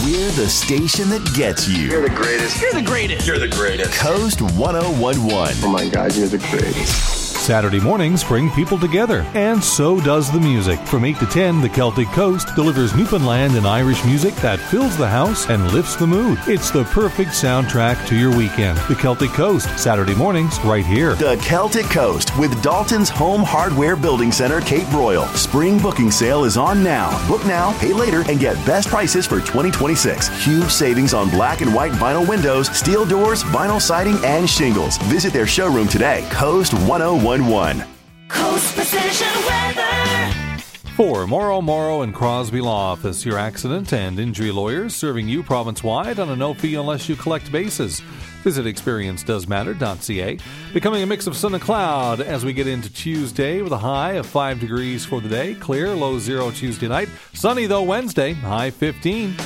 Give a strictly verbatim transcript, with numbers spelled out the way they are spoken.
We're the station that gets you. You're the greatest. You're the greatest. You're the greatest. Coast one oh one point one. Oh my God, you're the greatest. Saturday mornings bring people together, and so does the music. From eight to ten, the Celtic Coast delivers Newfoundland and Irish music that fills the house and lifts the mood. It's the perfect soundtrack to your weekend. The Celtic Coast, Saturday mornings, right here. The Celtic Coast with Dalton's Home Hardware Building Center, Cape Royal. Spring booking sale is on now. Book now, pay later, and get best prices for twenty twenty-six. Huge savings on black and white vinyl windows, steel doors, vinyl siding, and shingles. Visit their showroom today. Coast one oh one point one. Coast Precision Weather. For Morrow, Morrow and Crosby Law Office, your accident and injury lawyers, serving you province-wide on a no fee unless you collect bases. Visit experience does matter dot c a. Becoming a mix of sun and cloud as we get into Tuesday with a high of five degrees for the day. Clear, low zero Tuesday night. Sunny though Wednesday, high fifteen.